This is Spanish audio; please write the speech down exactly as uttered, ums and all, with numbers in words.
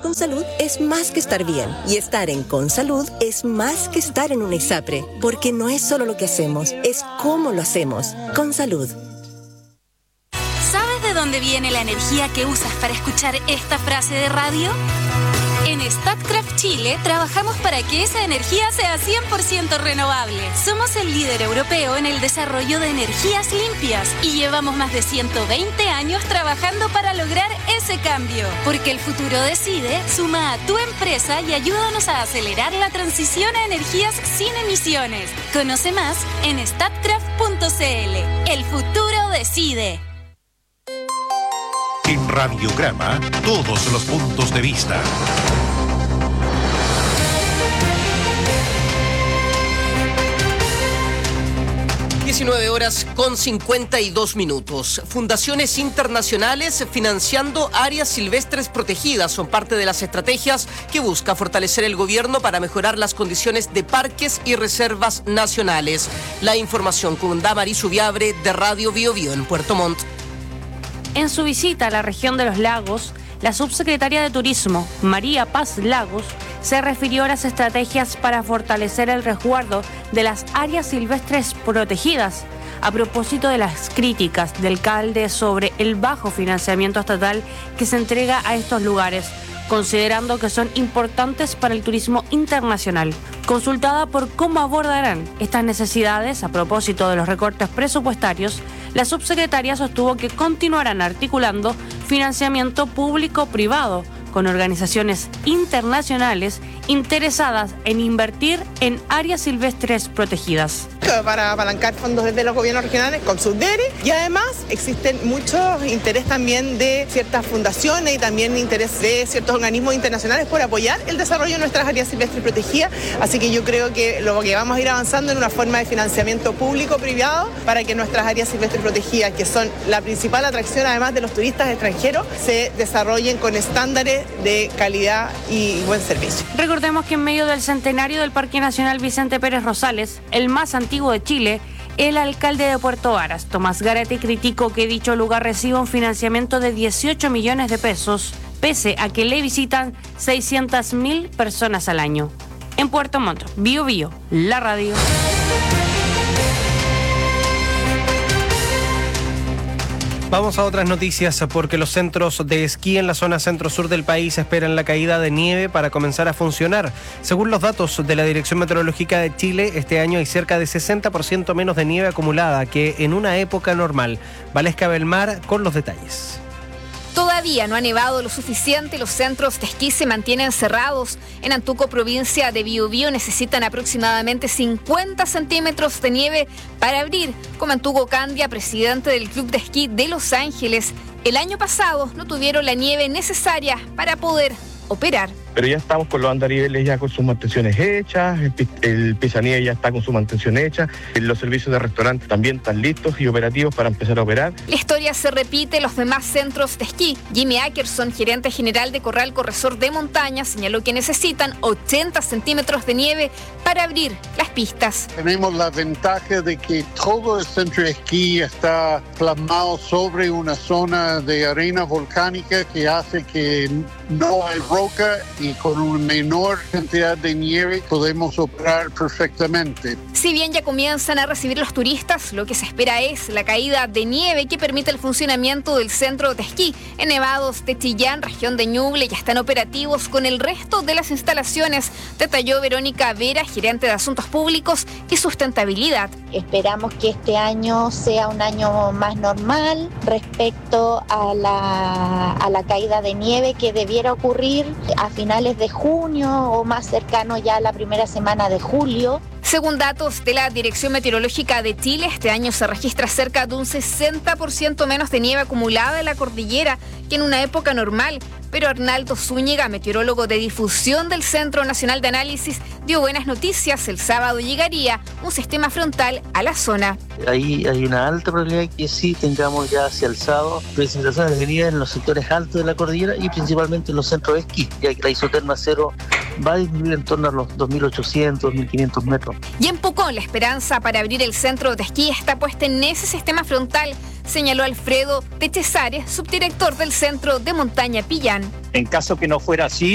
Consalud es más que estar bien. Y estar en Consalud es más que estar en una ISAPRE. Porque no es solo lo que hacemos, es cómo lo hacemos. Consalud. ¿Sabes de dónde viene la energía que usas para escuchar esta frase de radio? En Statkraft Chile trabajamos para que esa energía sea cien por ciento renovable. Somos el líder europeo en el desarrollo de energías limpias y llevamos más de ciento veinte años trabajando para lograr ese cambio. Porque el futuro decide, suma a tu empresa y ayúdanos a acelerar la transición a energías sin emisiones. Conoce más en statkraft punto c l. El futuro decide. En Radiograma, todos los puntos de vista. diecinueve horas con cincuenta y dos minutos. Fundaciones internacionales financiando áreas silvestres protegidas son parte de las estrategias que busca fortalecer el gobierno para mejorar las condiciones de parques y reservas nacionales. La información con Damari Subiabre de Radio Bio Bio en Puerto Montt. En su visita a la región de los lagos, la subsecretaria de Turismo, María Paz Lagos, se refirió a las estrategias para fortalecer el resguardo de las áreas silvestres protegidas, a propósito de las críticas del alcalde sobre el bajo financiamiento estatal que se entrega a estos lugares, considerando que son importantes para el turismo internacional. Consultada por cómo abordarán estas necesidades a propósito de los recortes presupuestarios, la subsecretaria sostuvo que continuarán articulando financiamiento público-privado con organizaciones internacionales interesadas en invertir en áreas silvestres protegidas. Para apalancar fondos desde los gobiernos regionales con Subdere, y además existen muchos interés también de ciertas fundaciones y también interés de ciertos organismos internacionales por apoyar el desarrollo de nuestras áreas silvestres protegidas, así que yo creo que lo que vamos a ir avanzando en una forma de financiamiento público-privado para que nuestras áreas silvestres protegidas, que son la principal atracción además de los turistas extranjeros, se desarrollen con estándares de calidad y buen servicio. Recordemos que en medio del centenario del Parque Nacional Vicente Pérez Rosales, el más antiguo de Chile, el alcalde de Puerto Varas, Tomás Garate, criticó que dicho lugar reciba un financiamiento de dieciocho millones de pesos, pese a que le visitan seiscientas mil personas al año. En Puerto Montt, Bio Bio, la radio. Vamos a otras noticias porque los centros de esquí en la zona centro-sur del país esperan la caída de nieve para comenzar a funcionar. Según los datos de la Dirección Meteorológica de Chile, este año hay cerca de sesenta por ciento menos de nieve acumulada que en una época normal. Valesca Belmar con los detalles. Todavía no ha nevado lo suficiente, los centros de esquí se mantienen cerrados. En Antuco, provincia de Biobío, necesitan aproximadamente cincuenta centímetros de nieve para abrir. Como Antuco Candia, presidente del Club de Esquí de Los Ángeles, el año pasado no tuvieron la nieve necesaria para poder operar. Pero ya estamos con los andariveles ya con sus mantenciones hechas, el, el pisanieve ya está con su mantención hecha, los servicios de restaurante también están listos y operativos para empezar a operar. La historia se repite en los demás centros de esquí. Jimmy Ackerson, gerente general de Corralco Resort de Montaña, señaló que necesitan ochenta centímetros de nieve para abrir las pistas. Tenemos la ventaja de que todo el centro de esquí está plasmado sobre una zona de arena volcánica que hace que no hay roca y con una menor cantidad de nieve podemos operar perfectamente. Si bien ya comienzan a recibir los turistas, lo que se espera es la caída de nieve que permite el funcionamiento del centro de esquí. En nevados de Chillán, región de Ñuble, ya están operativos con el resto de las instalaciones, detalló Verónica Vera, gerente de Asuntos Públicos y Sustentabilidad. Esperamos que este año sea un año más normal respecto a la, a la caída de nieve que debiera ocurrir a finales de junio o más cercano ya a la primera semana de julio. Según datos de la Dirección Meteorológica de Chile, este año se registra cerca de un sesenta por ciento menos de nieve acumulada en la cordillera que en una época normal. Pero Arnaldo Zúñiga, meteorólogo de difusión del Centro Nacional de Análisis, dio buenas noticias. El sábado llegaría un sistema frontal a la zona. Ahí hay una alta probabilidad que sí tengamos ya hacia el sábado precipitaciones de nieve en los sectores altos de la cordillera y principalmente en los centros de esquí, ya que la isoterma cero va a disminuir en torno a los dos mil ochocientos, dos mil quinientos metros. Y en Pucón, la esperanza para abrir el centro de esquí está puesta en ese sistema frontal, señaló Alfredo Techesares, subdirector del Centro de Montaña Pillán. En caso que no fuera así,